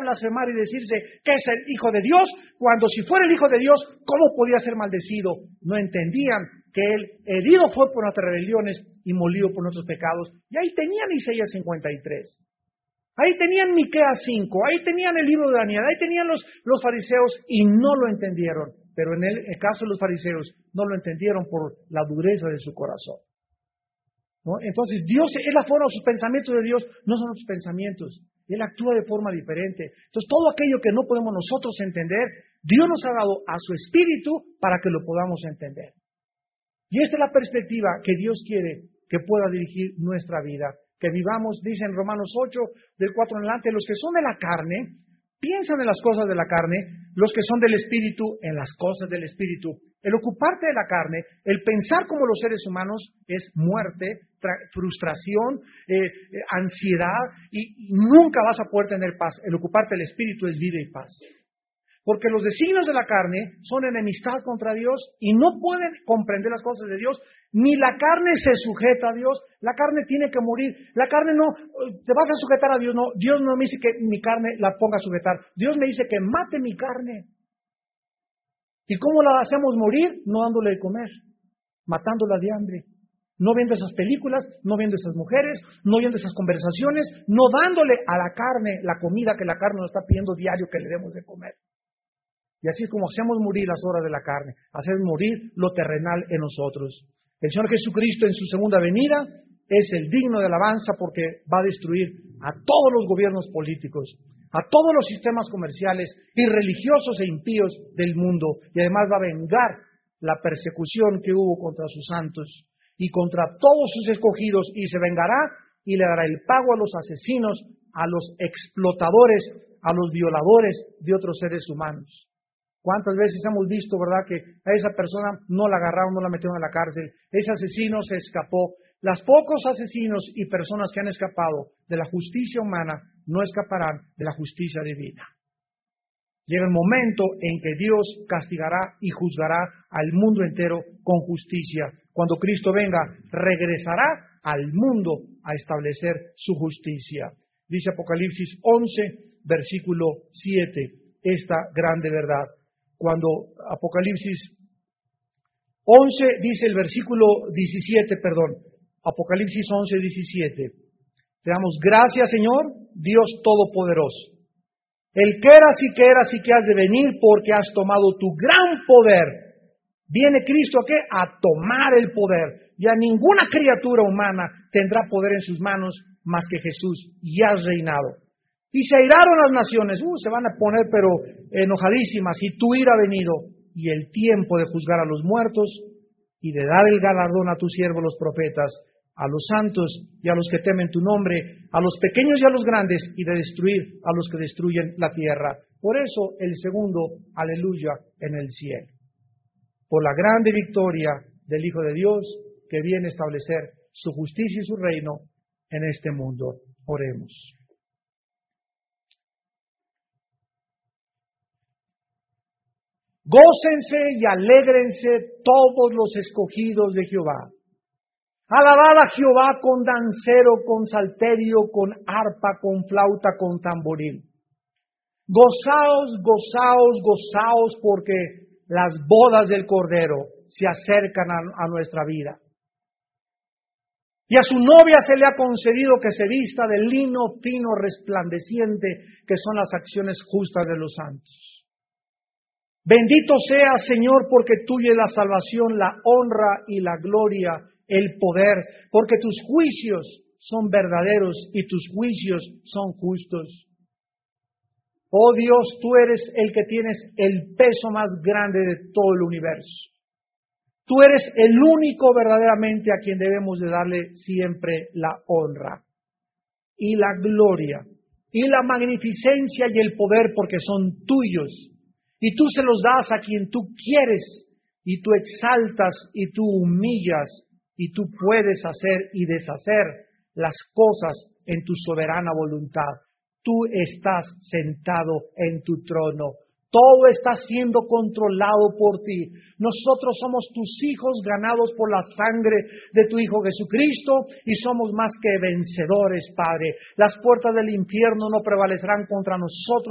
blasfemar y decirse que es el Hijo de Dios, cuando si fuera el Hijo de Dios, ¿cómo podía ser maldecido? No entendían que Él herido fue por nuestras rebeliones y molido por nuestros pecados. Y ahí tenían Isaías 53. Ahí tenían Miqueas 5, ahí tenían el libro de Daniel, ahí tenían los fariseos y no lo entendieron. Pero en el caso de los fariseos, no lo entendieron por la dureza de su corazón, ¿no? Entonces, Dios es la forma, sus pensamientos de Dios no son nuestros pensamientos. Él actúa de forma diferente. Entonces, todo aquello que no podemos nosotros entender, Dios nos ha dado a su Espíritu para que lo podamos entender. Y esta es la perspectiva que Dios quiere que pueda dirigir nuestra vida. Que vivamos, dice en Romanos 8, del 4 en adelante, los que son de la carne, piensan en las cosas de la carne, los que son del Espíritu, en las cosas del Espíritu. El ocuparte de la carne, el pensar como los seres humanos, es muerte, frustración, ansiedad, y nunca vas a poder tener paz. El ocuparte del Espíritu es vida y paz. Porque los designios de la carne son enemistad contra Dios y no pueden comprender las cosas de Dios, ni la carne se sujeta a Dios, la carne tiene que morir, la carne no, te vas a sujetar a Dios, no, Dios no me dice que mi carne la ponga a sujetar, Dios me dice que mate mi carne. ¿Y cómo la hacemos morir? No dándole de comer, matándola de hambre, no viendo esas películas, no viendo esas mujeres, no viendo esas conversaciones, no dándole a la carne la comida que la carne nos está pidiendo diario que le demos de comer. Y así es como hacemos morir las obras de la carne, hacemos morir lo terrenal en nosotros. El Señor Jesucristo en su segunda venida es el digno de alabanza porque va a destruir a todos los gobiernos políticos, a todos los sistemas comerciales y religiosos e impíos del mundo. Y además va a vengar la persecución que hubo contra sus santos y contra todos sus escogidos, y se vengará y le dará el pago a los asesinos, a los explotadores, a los violadores de otros seres humanos. ¿Cuántas veces hemos visto, verdad, que a esa persona no la agarraron, no la metieron a la cárcel? Ese asesino se escapó. Los pocos asesinos y personas que han escapado de la justicia humana no escaparán de la justicia divina. Llega el momento en que Dios castigará y juzgará al mundo entero con justicia. Cuando Cristo venga, regresará al mundo a establecer su justicia. Dice Apocalipsis 11, versículo 7, esta grande verdad. Cuando Apocalipsis 11 dice el versículo 17, Apocalipsis 11, 17. Te damos gracias, Señor, Dios Todopoderoso. El que eras y que has de venir, porque has tomado tu gran poder. Viene Cristo ¿a qué? A tomar el poder. Ya ninguna criatura humana tendrá poder en sus manos más que Jesús, y has reinado. Y se airaron las naciones, se van a poner pero enojadísimas, y tu ira ha venido, y el tiempo de juzgar a los muertos, y de dar el galardón a tus siervos los profetas, a los santos y a los que temen tu nombre, a los pequeños y a los grandes, y de destruir a los que destruyen la tierra. Por eso el segundo aleluya en el cielo. Por la grande victoria del Hijo de Dios, que viene a establecer su justicia y su reino en este mundo. Oremos. Gócense y alégrense todos los escogidos de Jehová. Alabad a Jehová con dancero, con salterio, con arpa, con flauta, con tamboril. Gozaos, gozaos, gozaos, porque las bodas del Cordero se acercan a nuestra vida. Y a su novia se le ha concedido que se vista de lino fino resplandeciente, que son las acciones justas de los santos. Bendito seas, Señor, porque tuya es la salvación, la honra y la gloria, el poder, porque tus juicios son verdaderos y tus juicios son justos. Oh Dios, tú eres el que tienes el peso más grande de todo el universo. Tú eres el único verdaderamente a quien debemos de darle siempre la honra y la gloria y la magnificencia y el poder, porque son tuyos. Y tú se los das a quien tú quieres, y tú exaltas y tú humillas, y tú puedes hacer y deshacer las cosas en tu soberana voluntad. Tú estás sentado en tu trono. Todo está siendo controlado por ti. Nosotros somos tus hijos ganados por la sangre de tu Hijo Jesucristo y somos más que vencedores, Padre. Las puertas del infierno no prevalecerán contra nosotros.